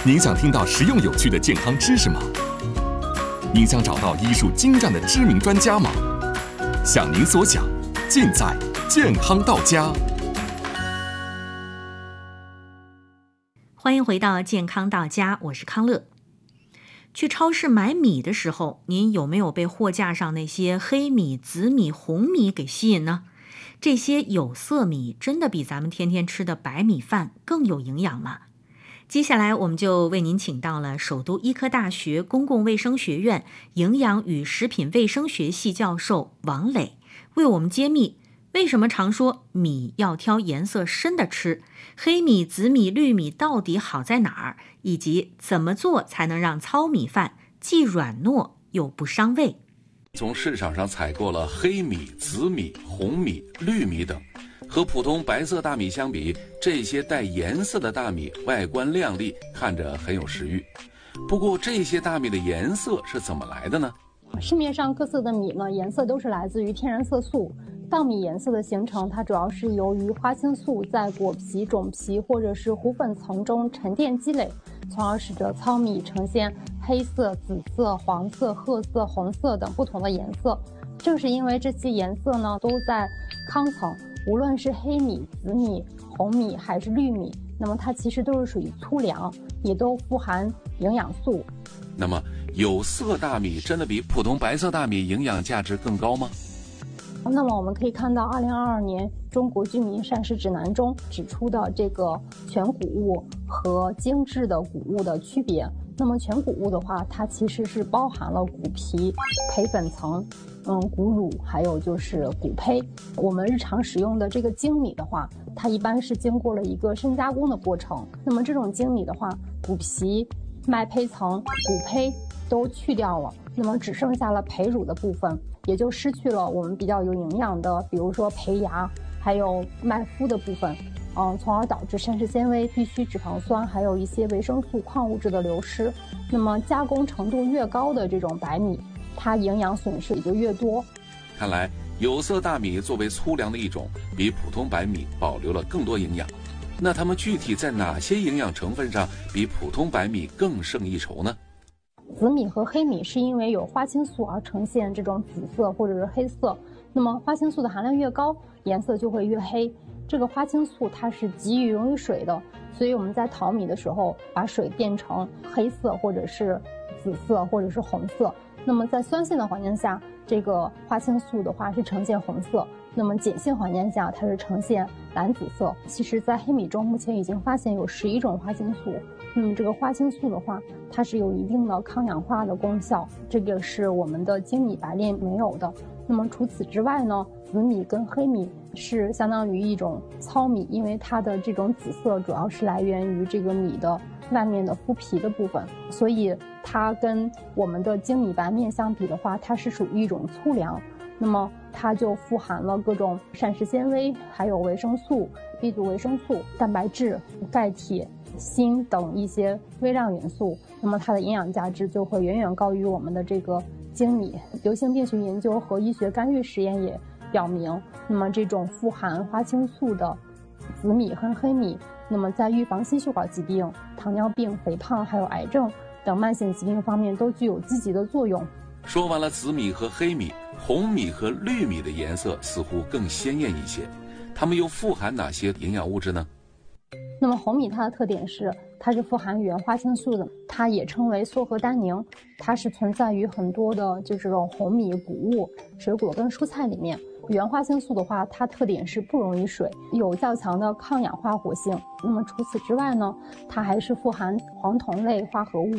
您想听到实用有趣的健康知识吗？您想找到医术精湛的知名专家吗？想您所想，尽在健康到家。 欢迎回到健康到家，我是康乐。去超市买米的时候，您有没有被货架上那些黑米、紫米、红米给吸引呢？这些有色米真的比咱们天天吃的白米饭更有营养吗？接下来我们就为您请到了首都医科大学公共卫生学院营养与食品卫生学系教授王磊，为我们揭秘为什么常说米要挑颜色深的吃，黑米、紫米、绿米到底好在哪儿，以及怎么做才能让糙米饭既软糯又不伤胃。 从市场上采购了黑米、紫米、红米、绿米等，和普通白色大米相比，这些带颜色的大米外观亮丽，看着很有食欲。不过这些大米的颜色是怎么来的呢？ 市面上各色的米呢，颜色都是来自于天然色素。稻米颜色的形成，它主要是由于花青素在果皮、种皮或者是糊粉层中沉淀积累，从而使得糙米呈现黑色、紫色、黄色、褐色、红色等不同的颜色。正是因为这些颜色呢都在糠层，无论是黑米、紫米、红米还是绿米，那么它其实都是属于粗粮，也都富含营养素。 那么有色大米真的比普通白色大米营养价值更高吗？ 那么我们可以看到2022年中国居民膳食指南中指出的这个全谷物和精制的谷物的区别。那么全谷物的话，它其实是包含了谷皮、胚粉层、谷乳，还有就是谷胚。我们日常使用的这个精米的话，它一般是经过了一个深加工的过程。那么这种精米的话，谷皮、麦胚层、谷胚都去掉了，那么只剩下了胚乳的部分，也就失去了我们比较有营养的，比如说胚芽，还有麦麸的部分，从而导致膳食纤维、必需脂肪酸，还有一些维生素、矿物质的流失。那么加工程度越高的这种白米，它营养损失也就越多。 看来有色大米作为粗粮的一种，比普通白米保留了更多营养。那它们具体在哪些营养成分上比普通白米更胜一筹呢？ 紫米和黑米是因为有花青素而呈现这种紫色或者是黑色，那么花青素的含量越高，颜色就会越黑。这个花青素它是极易溶于水的，所以我们在淘米的时候把水变成黑色或者是紫色或者是红色。那么在酸性的环境下，这个花青素的话是呈现红色，那么碱性环境下它是呈现蓝紫色。其实在黑米中目前已经发现有11种花青素，那么这个花青素的话，它是有一定的抗氧化的功效，这个是我们的精米白链没有的。那么除此之外呢，紫米跟黑米是相当于一种糙米，因为它的这种紫色主要是来源于这个米的外面的麸皮的部分，所以它跟我们的精米白面相比的话，它是属于一种粗粮。那么它就富含了各种膳食纤维，还有维生素、B 族维生素、蛋白质、钙、铁、锌等一些微量元素，那么它的营养价值就会远远高于我们的这个精米。流行病学研究和医学干预实验也表明，那么这种富含花青素的紫米和黑米，那么在预防心血管疾病、糖尿病、肥胖还有癌症等慢性疾病方面都具有积极的作用。 说完了紫米和黑米，红米和绿米的颜色似乎更鲜艳一些，它们又富含哪些营养物质呢？ 那么红米它的特点是它是富含原花青素的，它也称为缩合单宁，它是存在于很多的就这种红米、谷物、水果跟蔬菜里面。原花青素的话，它特点是不溶于水，有较强的抗氧化活性。那么除此之外呢，它还是富含黄酮类化合物。